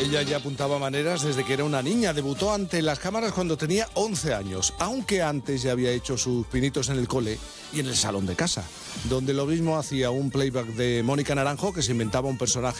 Ella ya apuntaba maneras desde que era una niña. Debutó ante las cámaras cuando tenía 11 años, aunque antes ya había hecho sus pinitos en el cole y en el salón de casa, donde lo mismo hacía un playback de Mónica Naranjo, que se inventaba un personaje